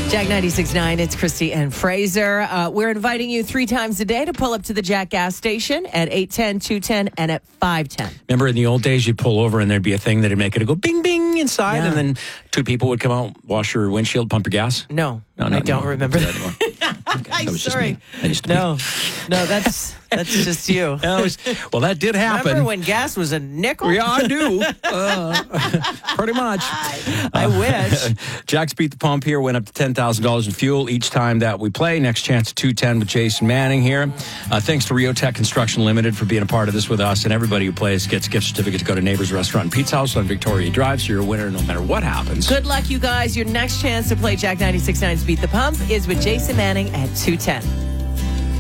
Jack 96.9, it's Christy and Fraser. We're inviting you 3 times a day to pull up to the Jack gas station at 8:10, 2:10, and at 5:10. Remember in the old days, you'd pull over and there'd be a thing that'd make it go bing, bing inside, and then 2 people would come out, wash your windshield, pump your gas? No, I don't remember that anymore. Okay, that was Sorry. Just me. I used to No, that's just you. Well, that did happen. Remember when gas was a nickel? Yeah, I do. Pretty much. I wish. Jack's Beat the Pump here went up to $10,000 in fuel each time that we play. Next chance at 210 with Jason Manning here. Thanks to Rio Tech Construction Limited for being a part of this with us. And everybody who plays gets a gift certificate to go to Neighbors Restaurant and Pizza House on Victoria Drive. So you're a winner no matter what happens. Good luck, you guys. Your next chance to play Jack 96.9's Beat the Pump is with Jason Manning at 2:10.